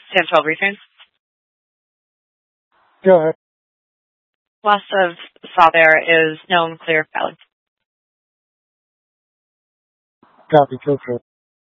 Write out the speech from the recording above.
Central briefing. Go ahead. Loss of saw there is known, clear, valid. Copy. Go for it.